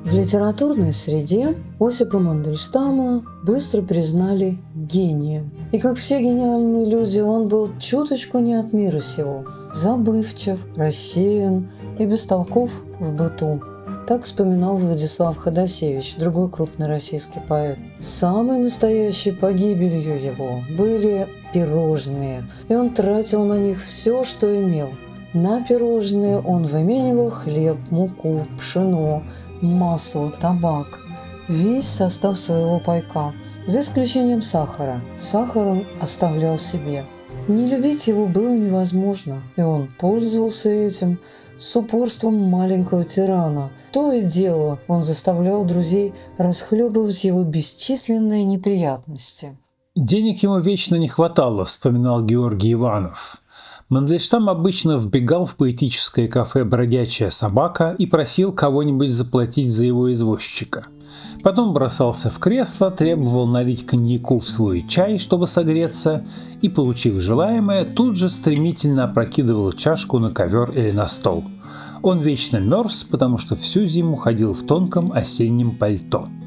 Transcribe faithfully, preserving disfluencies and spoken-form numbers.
В литературной среде Осипа Мандельштама быстро признали гением. И как все гениальные люди, он был чуточку не от мира сего. Забывчив, рассеян и бестолков в быту. Так вспоминал Владислав Ходосевич, другой крупный российский поэт. Самой настоящей погибелью его были пирожные, и он тратил на них все, что имел. На пирожные он выменивал хлеб, муку, пшено, масло, табак, весь состав своего пайка, за исключением сахара. Сахар он оставлял себе. Не любить его было невозможно, и он пользовался этим с упорством маленького тирана. То и дело он заставлял друзей расхлебывать его бесчисленные неприятности. «Денег ему вечно не хватало», – вспоминал Георгий Иванов. Мандельштам обычно вбегал в поэтическое кафе «Бродячая собака» и просил кого-нибудь заплатить за его извозчика. Потом бросался в кресло, требовал налить коньяку в свой чай, чтобы согреться, и, получив желаемое, тут же стремительно опрокидывал чашку на ковер или на стол. Он вечно мерз, потому что всю зиму ходил в тонком осеннем пальто.